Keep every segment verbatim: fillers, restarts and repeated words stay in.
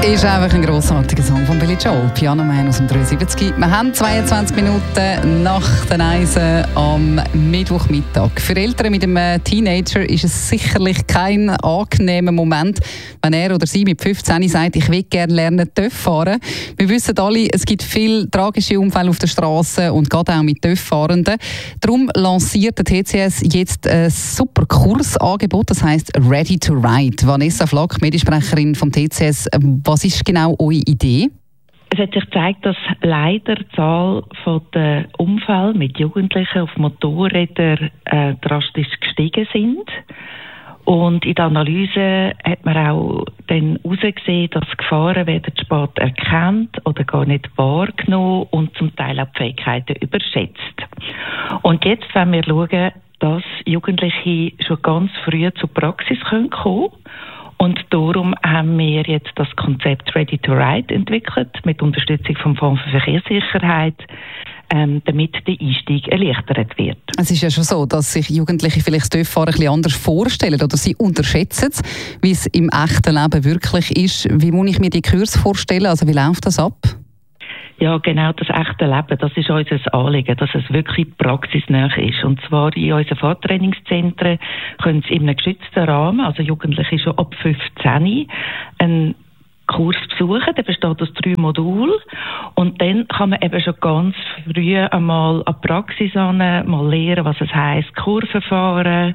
ist einfach ein grossartiger Song von Billy Joel, Piano Man aus dem dreiundsiebzig. Wir haben zweiundzwanzig Minuten nach den Eisen am Mittwochmittag. Für Eltern mit einem Teenager ist es sicherlich kein angenehmer Moment, wenn er oder sie mit fünfzehn sagt, ich will gerne lernen, Töff fahren. Wir wissen alle, es gibt viele tragische Unfälle auf der Straße und gerade auch mit Töff-Fahrenden. Darum lanciert der T C S jetzt ein super Kursangebot, das heisst Ready to Ride. Vanessa Flack, Mediensprecherin vom T C S, was ist genau eure Idee? Es hat sich gezeigt, dass leider die Zahl der Unfälle mit Jugendlichen auf Motorrädern äh, drastisch gestiegen sind. Und in der Analyse hat man auch dann herausgesehen, dass Gefahren werden spät erkannt oder gar nicht wahrgenommen und zum Teil auch die Fähigkeiten überschätzt. Und jetzt wollen wir schauen, dass Jugendliche schon ganz früh zur Praxis kommen können. Und darum haben wir jetzt das Konzept Ready to Ride entwickelt, mit Unterstützung vom Fonds für Verkehrssicherheit, ähm, damit der Einstieg erleichtert wird. Es ist ja schon so, dass sich Jugendliche vielleicht das Töfffahren ein bisschen anders vorstellen oder sie unterschätzen es, wie es im echten Leben wirklich ist. Wie muss ich mir die Kurse vorstellen? Also wie läuft das ab? Ja, genau, das echte Leben, das ist unser Anliegen, dass es wirklich praxisnah ist. Und zwar in unseren Fahrtrainingszentren können sie in einem geschützten Rahmen, also Jugendliche schon ab fünfzehn, einen Kurs besuchen, der besteht aus drei Modulen. Und dann kann man eben schon ganz früh einmal an die Praxis an, mal lernen, was es heisst, Kurven fahren,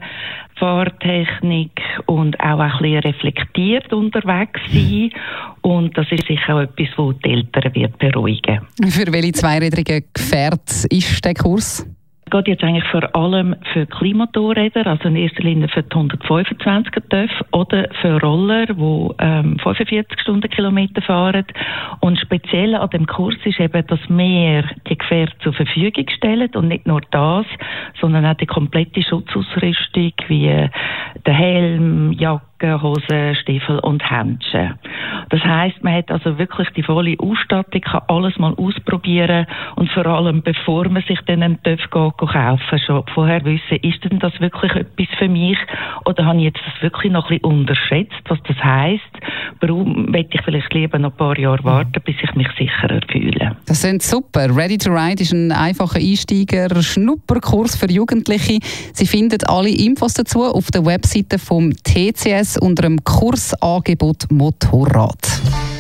Fahrtechnik und auch ein bisschen reflektiert unterwegs sein. Und das ist sicher auch etwas, das die Eltern wird beruhigen. Für welche zweirädrigen Gefährte ist der Kurs? Es geht jetzt eigentlich vor allem für Kleinmotorräder, also in erster Linie für die hundertfünfundzwanziger Töff oder für Roller, die ähm, fünfundvierzig Stundenkilometer fahren. Und speziell an dem Kurs ist eben, dass wir die Gefährte zur Verfügung stellen und nicht nur das, sondern auch die komplette Schutzausrüstung wie der Helm, Jacke, Hosen, Stiefel und Handschuhe. Das heisst, man hat also wirklich die volle Ausstattung, kann alles mal ausprobieren und vor allem, bevor man sich dann einen Töff geht, kaufen, schon vorher wissen, ist denn das wirklich etwas für mich oder habe ich jetzt das wirklich noch ein bisschen unterschätzt, was das heisst? Warum möchte ich vielleicht lieber noch ein paar Jahre warten, bis ich mich sicherer fühle? Das klingt super. Ready to Ride ist ein einfacher Einsteiger-Schnupperkurs für Jugendliche. Sie finden alle Infos dazu auf der Webseite vom T C S unter dem Kursangebot Motorrad.